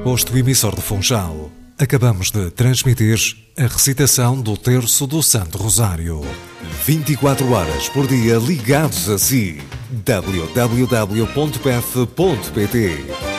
Posto emissor de Funchal, acabamos de transmitir a recitação do Terço do Santo Rosário. 24 horas por dia ligados a si. www.pef.pt